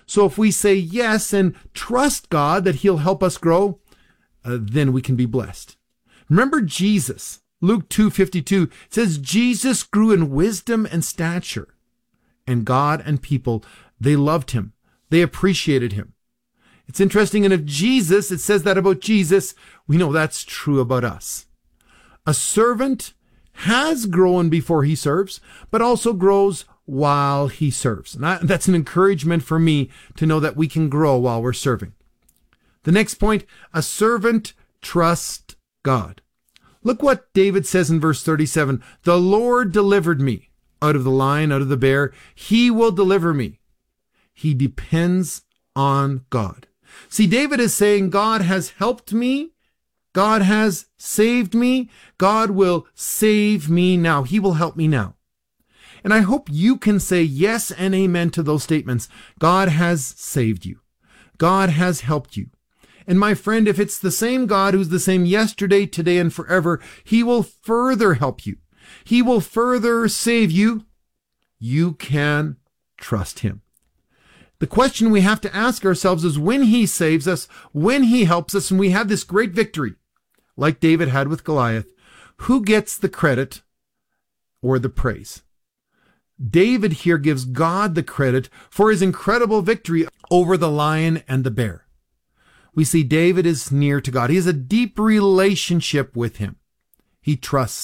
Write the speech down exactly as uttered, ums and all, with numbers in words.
So if we say yes and trust God that he'll help us grow, uh, then we can be blessed. Remember Jesus. Luke two fifty-two says, Jesus grew in wisdom and stature. And God and people, they loved him. They appreciated him. It's interesting, and if Jesus, it says that about Jesus, we know that's true about us. A servant has grown before he serves, but also grows while he serves. And I, that's an encouragement for me to know that we can grow while we're serving. The next point, a servant trusts God. Look what David says in verse thirty-seven. The Lord delivered me out of the lion, out of the bear. He will deliver me. He depends on God. See, David is saying, God has helped me. God has saved me. God will save me now. He will help me now. And I hope you can say yes and amen to those statements. God has saved you. God has helped you. And my friend, if it's the same God who's the same yesterday, today, and forever, he will further help you. He will further save you. You can trust him. The question we have to ask ourselves is, when he saves us, when he helps us, and we have this great victory, like David had with Goliath, who gets the credit or the praise? David here gives God the credit for his incredible victory over the lion and the bear. We see David is near to God. He has a deep relationship with him. He trusts